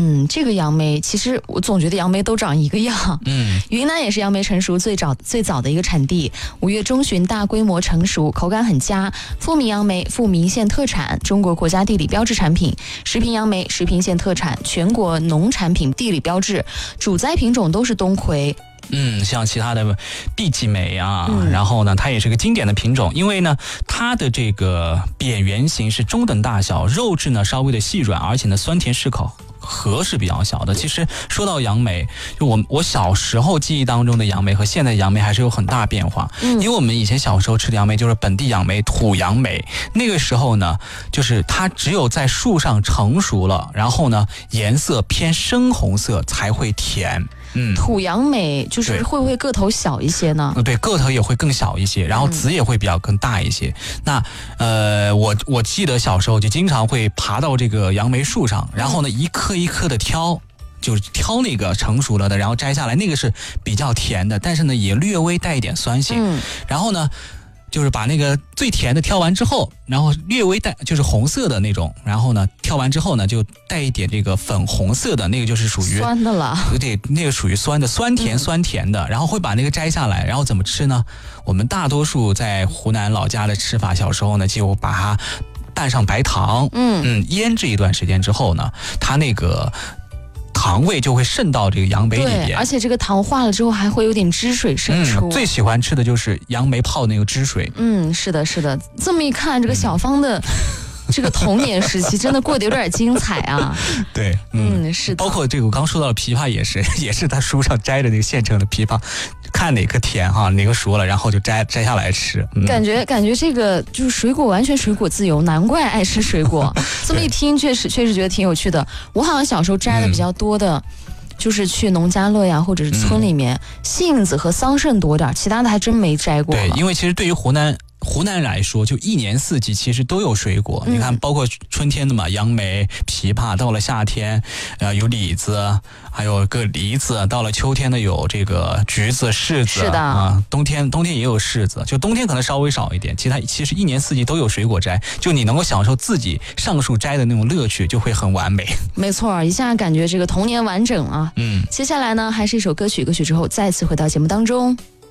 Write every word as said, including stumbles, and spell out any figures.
嗯，这个杨梅其实我总觉得杨梅都长一个样。 嗯， 云南也是杨梅成熟最早最早的一个产地，五月中旬大规模成熟，口感很佳。富民杨梅，富民县特产，中国国家地理标志产品。石屏杨梅，石屏县特产，全国农产品地理标志。主栽品种都是冬葵。 嗯，像其他的碧继梅啊、 嗯， 然后呢，它也是个经典的品种，因为呢，它的这个扁圆形是中等大小，肉质呢稍微的细软，而且呢酸甜适口。核是比较小的。其实说到杨梅，就我我小时候记忆当中的杨梅和现在杨梅还是有很大变化。嗯，因为我们以前小时候吃的杨梅就是本地杨梅、土杨梅，那个时候呢，就是它只有在树上成熟了，然后呢颜色偏深红色才会甜。嗯， 土杨梅就是会不会个头小一些呢？ 对，个头也会更小一些，然后籽也会比较更大一些。嗯、那呃，我我记得小时候就经常会爬到这个杨梅树上，然后呢一颗一颗的挑。就是挑那个成熟了的，然后摘下来，那个是比较甜的，但是呢也略微带一点酸性。嗯，然后呢就是把那个最甜的挑完之后，然后略微带就是红色的那种，然后呢挑完之后呢就带一点这个粉红色的，那个就是属于酸的了。 对，那个属于酸的，酸甜酸甜的、嗯、然后会把那个摘下来，然后怎么吃呢？我们大多数在湖南老家的吃法，小时候呢就把它拌上白糖，嗯嗯，腌制一段时间之后呢，它那个糖味就会渗到这个杨梅里边， 对，而且这个糖化了之后还会有点汁水渗出、 嗯、最喜欢吃的就是杨梅泡那个汁水。 嗯，是的是的，这么一看这个小芳的、嗯这个童年时期真的过得有点精彩啊！ 对，嗯， 嗯是的， 包括这个我刚说到的枇杷也是，也是他书上摘的那个现成的枇杷，看哪个甜哈，哪个熟了，然后就摘摘下来吃。嗯、感觉感觉这个就是水果完全水果自由，难怪爱吃水果。这么一听，确实确实觉得挺有趣的。我好像小时候摘的比较多的。嗯就是去农家乐呀，或者是村里面，嗯、杏子和桑葚多点，其他的还真没摘过。 对，因为其实对于湖南湖南来说，就一年四季其实都有水果。嗯、你看，包括春天的嘛，杨梅、枇杷；到了夏天，呃，有李子，还有个梨子；到了秋天呢，有这个橘子、柿子。 是的啊，冬天冬天也有柿子，就冬天可能稍微少一点，其他其实一年四季都有水果摘。就你能够享受自己上树摘的那种乐趣，就会很完美。 没错，一下感觉这个童年完整啊。嗯，接下来呢，还是一首歌曲，歌曲之后再次回到节目当中。